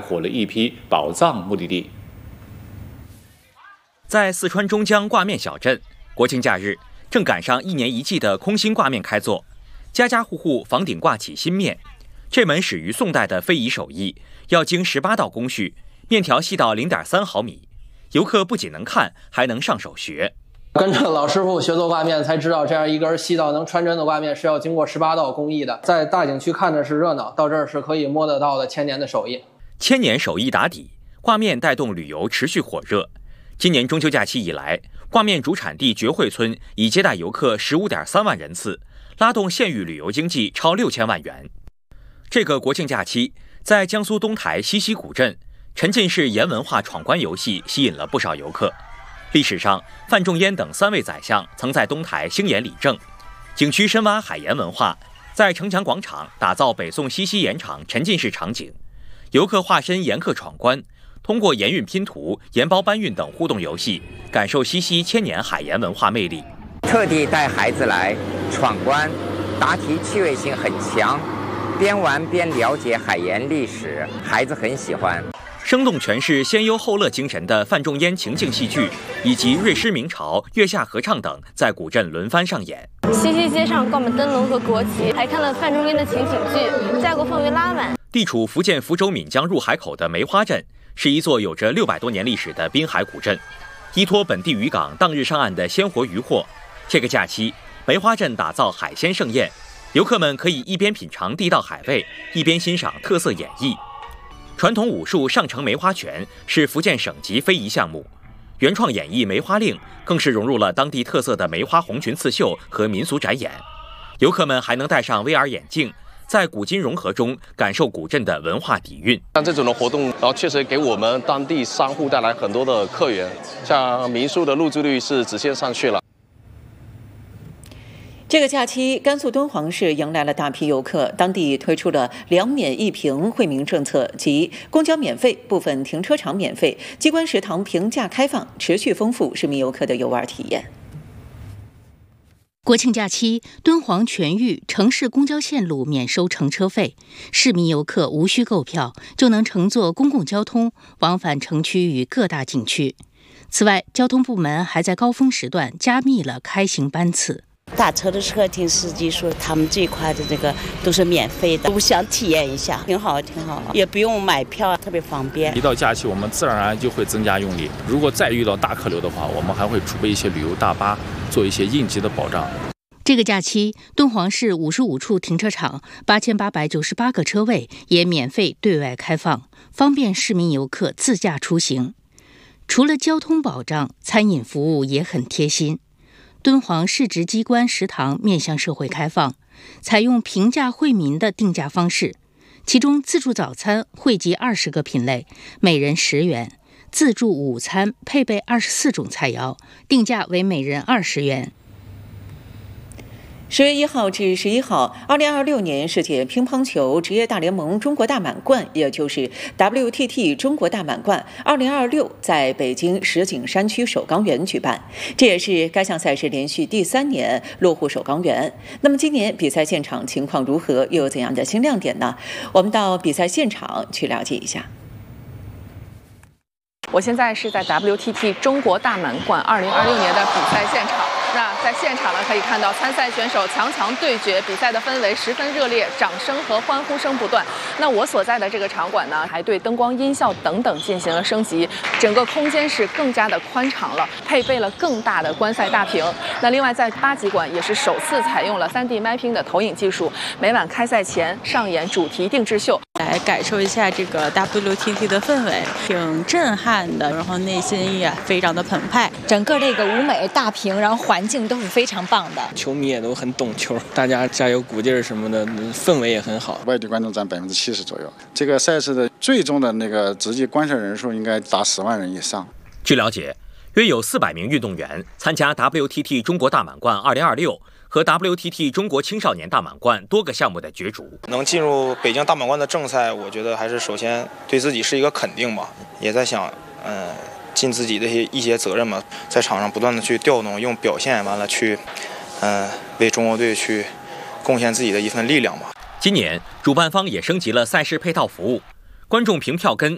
获了一批宝藏目的地。 在四川中江挂面小镇，国庆假日正赶上1年1季的空心挂面开做，家家户户房顶挂起新面。这门始于宋代的非遗手艺，要经18道工序，面条细到0.3毫米。游客不仅能看，还能上手学。 跟着老师傅学做挂面，才知道这样一根细到能穿针的挂面是要经过18道工艺的。在大景区看的是热闹，到这儿是可以摸得到的千年的手艺。 千年手艺打底，挂面带动旅游持续火热。今年中秋假期以来，挂面主产地觉会村已接待游客15.3万人次，拉动县域旅游经济超6000万元。这个国庆假期，在江苏东台西溪古镇，沉浸式盐文化闯关游戏吸引了不少游客。历史上，范仲淹等3位宰相曾在东台兴盐理政，景区深挖海盐文化，在城墙广场打造北宋西溪盐场沉浸式场景，游客化身盐客闯关，通过盐运拼图、盐包搬运等互动游戏，感受西溪千年海盐文化魅力。 特地带孩子来闯关，答题趣味性很强，边玩边了解海盐历史，孩子很喜欢。 生动诠释先忧后乐精神的范仲淹情境戏剧，以及瑞狮明朝、月下合唱等，在古镇轮番上演。 西溪街上挂满灯笼和国旗，还看了范仲淹的情景剧，价格氛围拉满。 地处福建福州闽江入海口的梅花镇，是一座有着600多年历史的滨海古镇，依托本地渔港当日上岸的鲜活渔获。这个假期，梅花镇打造海鲜盛宴，游客们可以一边品尝地道海味，一边欣赏特色演绎。传统武术上乘梅花拳是福建省级非遗项目，原创演绎梅花令更是融入了当地特色的梅花红裙刺绣和民俗展演。游客们还能戴上 VR 眼镜，在古今融合中感受古镇的文化底蕴。 像这种的活动，然后确实给我们当地商户带来很多的客源，像民宿的入住率是直线上去了。 这个假期，甘肃敦煌市迎来了大批游客，当地推出了2免1平惠民政策，即公交免费、部分停车场免费、机关食堂平价开放，持续丰富市民游客的游玩体验。 国庆假期，敦煌全域城市公交线路免收乘车费，市民游客无需购票就能乘坐公共交通往返城区与各大景区。此外，交通部门还在高峰时段加密了开行班次。 打车的时候听司机说他们这一块的这个都是免费的，我想体验一下，挺好挺好，也不用买票，特别方便。 一到假期我们自然而然就会增加用力，如果再遇到大客流的话，我们还会储备一些旅游大巴，做一些应急的保障。 这个假期，敦煌市55处停车场8898个车位也免费对外开放，方便市民游客自驾出行。除了交通保障，餐饮服务也很贴心。敦煌市直机关食堂面向社会开放，采用平价惠民的定价方式，其中自助早餐惠及20个品类，每人10元；自助午餐配备24种菜肴，定价为每人20元。 10月1号至11号，2026年世界乒乓球职业大联盟中国大满贯，也就是 WTT 中国大满贯2026，在北京石景山区首钢园举办。这也是该项赛事连续第3年落户首钢园。那么今年比赛现场情况如何，又有怎样的新亮点呢？我们到比赛现场去了解一下。 我现在是在 WTT 中国大满贯2026年的比赛现场。那在现场呢，可以看到参赛选手强强对决，比赛的氛围十分热烈，掌声和欢呼声不断。那我所在的这个场馆呢，还对灯光、音效等等进行了升级，整个空间是更加的宽敞了，配备了更大的观赛大屏。那另外在8级馆也是首次采用了3D mapping 的投影技术，每晚开赛前上演主题定制秀， 来感受一下这个 WTT 的氛围，挺震撼的，然后内心也非常的澎湃。 整个这个舞美大屏，然后环境都是非常棒的， 球迷也都很懂球，大家加油鼓劲儿什么的，氛围也很好。 外地观众占70%左右。这个赛事的最终的那个实际观赛人数应该达10万人以上。 据了解，约有400名运动员参加 WTT 中国大满贯2026和 WTT 中国青少年大满贯多个项目的角逐。 能进入北京大满贯的正赛，我觉得还是首先对自己是一个肯定吧，也在想，尽自己的一些责任嘛，在场上不断的去调动，用表现完了去，为中国队去贡献自己的一份力量吧。 今年主办方也升级了赛事配套服务，观众凭票根